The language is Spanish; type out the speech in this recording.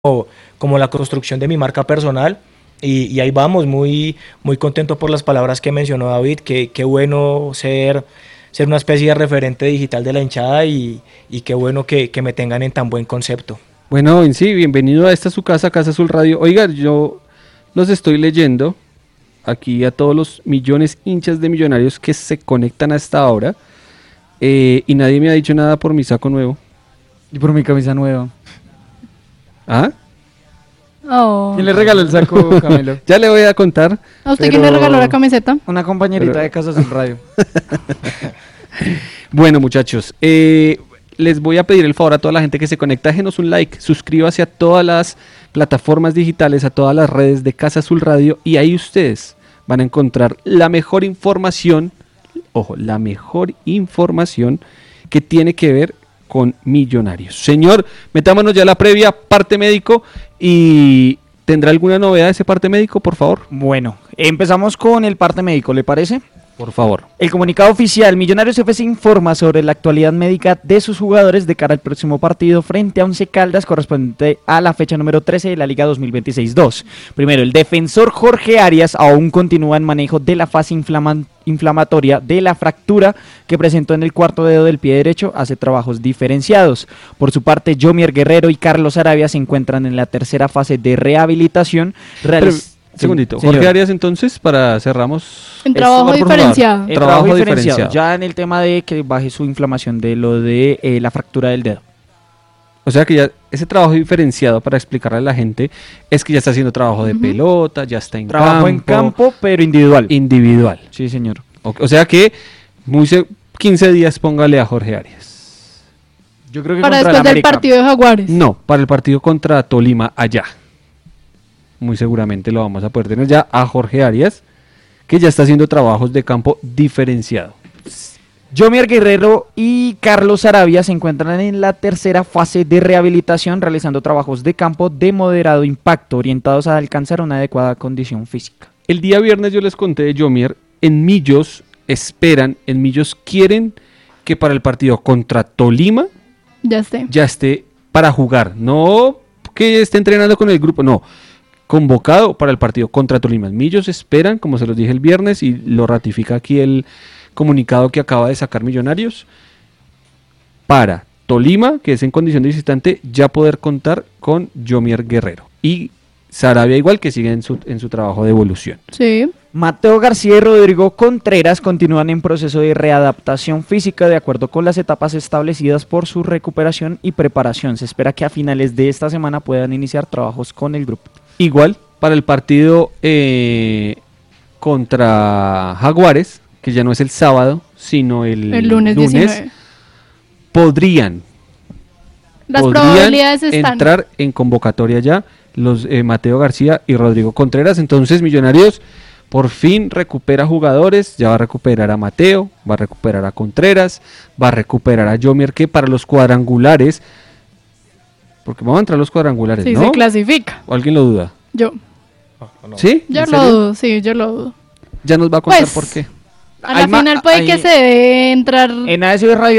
como la construcción de mi marca personal. Y ahí vamos, muy, muy contento por las palabras que mencionó David, qué bueno ser una especie de referente digital de la hinchada y qué bueno que me tengan en tan buen concepto. Bueno, en sí, bienvenido a esta su casa, Casa Azul Radio. Oiga, yo los estoy leyendo aquí a todos los millones hinchas de Millonarios que se conectan a esta hora y nadie me ha dicho nada por mi saco nuevo. Y por mi camisa nueva. ¿Ah? Oh. ¿Quién le regaló el saco, Camilo? Ya le voy a contar. ¿A usted quién le regaló la camiseta? Una compañerita de Casa Azul Radio. Bueno, muchachos, les voy a pedir el favor a toda la gente que se conecta, déjenos un like, suscríbase a todas las plataformas digitales, a todas las redes de Casa Azul Radio y ahí ustedes van a encontrar la mejor información, ojo, la mejor información que tiene que ver con Millonarios. Señor, metámonos ya a la previa, parte médico, y ¿tendrá alguna novedad ese parte médico, por favor? Bueno, empezamos con el parte médico, ¿le parece? Por favor. El comunicado oficial, Millonarios FC informa sobre la actualidad médica de sus jugadores de cara al próximo partido frente a Once Caldas correspondiente a la fecha número 13 de la Liga 2026-2. Primero, el defensor Jorge Arias aún continúa en manejo de la fase inflamatoria de la fractura que presentó en el cuarto dedo del pie derecho, hace trabajos diferenciados. Por su parte, Yomier Guerrero y Carlos Arabia se encuentran en la tercera fase de rehabilitación. Segundito, Sí, Jorge señor. Arias entonces, cerramos. En trabajo diferenciado. El Trabajo trabajo diferenciado. diferenciado, ya en el tema de que baje su inflamación de lo de la fractura del dedo. O sea que ya ese trabajo diferenciado, para explicarle a la gente, es que ya está haciendo trabajo de pelota, ya está en Trabajo en campo, pero individual. individual. Sí, señor. O sea que 15 días póngale a Jorge Arias. Yo creo que Para contra después el del América. partido de Jaguares. No, para el partido contra Tolima allá. Muy seguramente lo vamos a poder tener ya a Jorge Arias, que ya está haciendo trabajos de campo diferenciado. Yomier Guerrero y Carlos Arabia se encuentran en la tercera fase de rehabilitación, realizando trabajos de campo de moderado impacto, orientados a alcanzar una adecuada condición física. El día viernes yo les conté de Yomier, en Millos quieren que para el partido contra Tolima Ya esté. para jugar, no que esté entrenando con el grupo, no, convocado para el partido contra Tolima. Millos esperan, como se los dije el viernes y lo ratifica aquí el comunicado que acaba de sacar Millonarios, para Tolima, que es en condición de visitante, ya poder contar con Yomier Guerrero y Sarabia igual, que sigue en su trabajo de evolución. Sí. Mateo García y Rodrigo Contreras continúan en proceso de readaptación física de acuerdo con las etapas establecidas por su recuperación y preparación. Se espera que a finales de esta semana puedan iniciar trabajos con el grupo. Igual para el partido contra Jaguares, que ya no es el sábado, sino el lunes 19. podrían Las probabilidades están. entrar en convocatoria ya los Mateo García y Rodrigo Contreras. Entonces Millonarios por fin recupera jugadores, ya va a recuperar a Mateo, va a recuperar a Contreras, va a recuperar a Yomier, que para los cuadrangulares, porque vamos a entrar a los cuadrangulares, Sí, ¿no? se clasifica. ¿O alguien lo duda? Yo. ¿Sí? Yo ¿En lo serio? dudo, sí, yo lo dudo. Ya nos va a contar Pues, por qué. A la Hay ma- final puede hay- que se dé entrar. En ASB Radio